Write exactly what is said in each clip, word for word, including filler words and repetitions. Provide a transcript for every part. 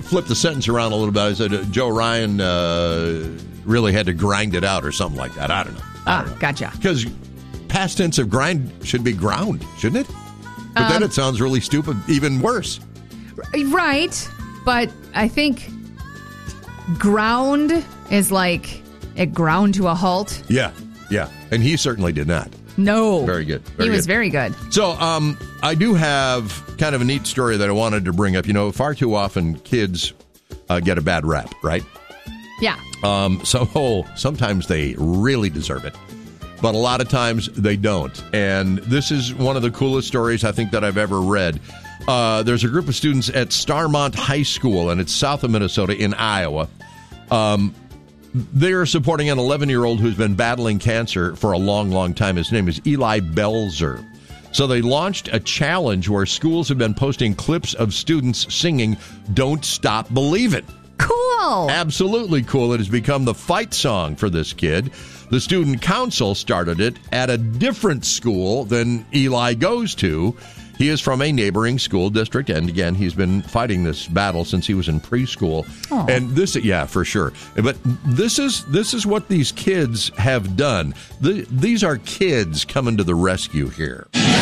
flip the sentence around a little bit. I said uh, Joe Ryan uh, really had to grind it out or something like that. I don't know. Ah, don't know. Gotcha. Because past tense of grind should be ground, shouldn't it? But um, then it sounds really stupid, even worse. Right. But I think ground is like it ground to a halt. Yeah, yeah. And he certainly did not. No. Very good. Very he was good. very good. So um, I do have kind of a neat story that I wanted to bring up. You know, far too often kids uh, get a bad rap, right? Yeah. Um, so oh, sometimes they really deserve it, but a lot of times they don't. And this is one of the coolest stories I think that I've ever read. Uh, there's a group of students at Starmont High School, and it's south of Minnesota in Iowa. Um, they're supporting an eleven-year-old who's been battling cancer for a long, long time. His name is Eli Belzer. So they launched a challenge where schools have been posting clips of students singing "Don't Stop Believin'." Cool. Absolutely cool. It has become the fight song for this kid. The student council started it at a different school than Eli goes to. He is from a neighboring school district, and again, he's been fighting this battle since he was in preschool. Aww. And this, yeah, for sure. But this is this is what these kids have done. The, these are kids coming to the rescue here.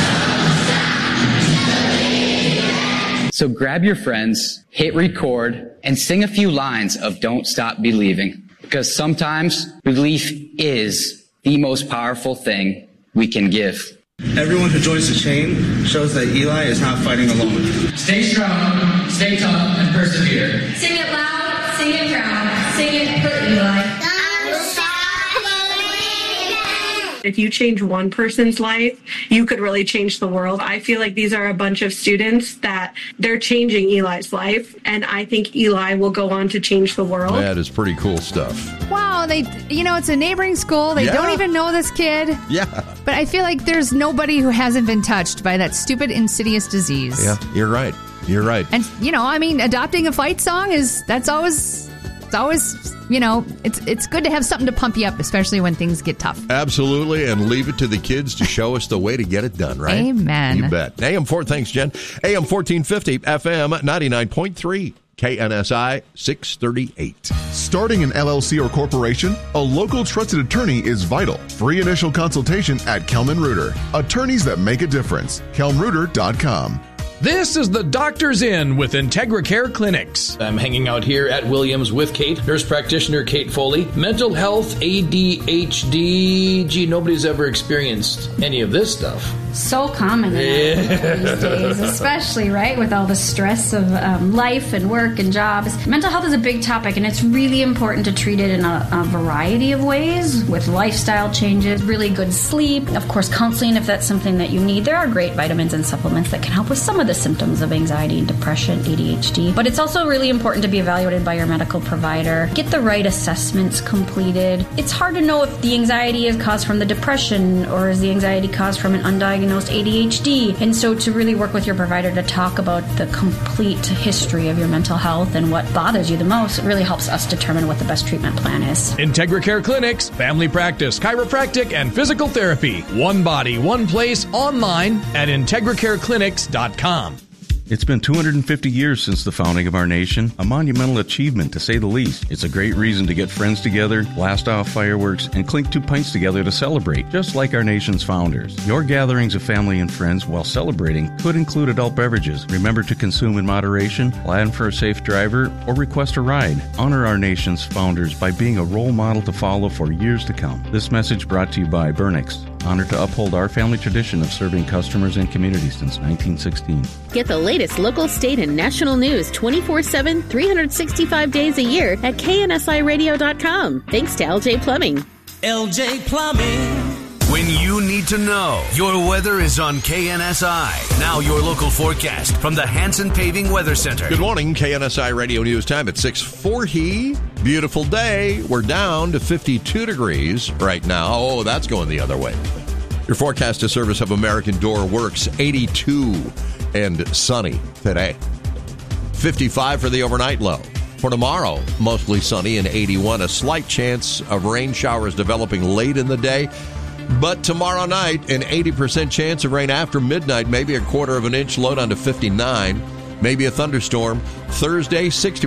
So grab your friends, hit record, and sing a few lines of Don't Stop Believing. Because sometimes belief is the most powerful thing we can give. Everyone who joins the chain shows that Eli is not fighting alone. Stay strong, stay tough, and persevere. Sing it loud, sing it proud, sing it for Eli. If you change one person's life, you could really change the world. I feel like these are a bunch of students that they're changing Eli's life, and I think Eli will go on to change the world. That is pretty cool stuff. Wow, they, you know, it's a neighboring school. They Yeah. don't even know this kid. Yeah. But I feel like there's nobody who hasn't been touched by that stupid, insidious disease. Yeah, you're right. You're right. And, you know, I mean, adopting a fight song is, that's always, it's always, you know, it's it's good to have something to pump you up, especially when things get tough. Absolutely, and leave it to the kids to show us the way to get it done, right? Amen. You bet. A M four, thanks, Jen. A M fourteen fifty, F M ninety-nine point three, K N S I six thirty-eight. Starting an L L C or corporation, a local trusted attorney is vital. Free initial consultation at Kelman Reuter. Attorneys that make a difference. kelm reuter dot com. This is the Doctor's Inn with IntegraCare Clinics. I'm hanging out here at Williams with Kate, nurse practitioner Kate Foley. Mental health, A D H D. Gee, nobody's ever experienced any of this stuff. So common Yeah. these days, especially, right, with all the stress of um, life and work and jobs. Mental health is a big topic, and it's really important to treat it in a, a variety of ways, with lifestyle changes, really good sleep, of course, counseling if that's something that you need. There are great vitamins and supplements that can help with some of the symptoms of anxiety and depression, A D H D. But it's also really important to be evaluated by your medical provider. Get the right assessments completed. It's hard to know if the anxiety is caused from the depression or is the anxiety caused from an undiagnosed A D H D. And so to really work with your provider to talk about the complete history of your mental health and what bothers you the most, it really helps us determine what the best treatment plan is. IntegraCare Clinics, family practice, chiropractic, and physical therapy. One body, one place, online at integra care clinics dot com. It's been two hundred fifty years since the founding of our nation, a monumental achievement to say the least. It's a great reason to get friends together, blast off fireworks, and clink two pints together to celebrate, just like our nation's founders. Your gatherings of family and friends while celebrating could include adult beverages. Remember to consume in moderation, plan for a safe driver, or request a ride. Honor our nation's founders by being a role model to follow for years to come. This message brought to you by Burnix. Honored to uphold our family tradition of serving customers and communities since nineteen sixteen. Get the latest local, state, and national news twenty-four seven, three hundred sixty-five days a year at K N S I radio dot com. Thanks to L J Plumbing. L J Plumbing. When you need to know, your weather is on K N S I. Now your local forecast from the Hanson Paving Weather Center. Good morning, K N S I Radio News Time at six forty. Beautiful day. We're down to fifty-two degrees right now. Oh, that's going the other way. Your forecast is service of American Door Works, eighty-two and sunny today. fifty-five for the overnight low. For tomorrow, mostly sunny and eighty-one. A slight chance of rain showers developing late in the day. But tomorrow night, an eighty percent chance of rain after midnight, maybe a quarter of an inch, low down to fifty-nine. Maybe a thunderstorm. Thursday, sixty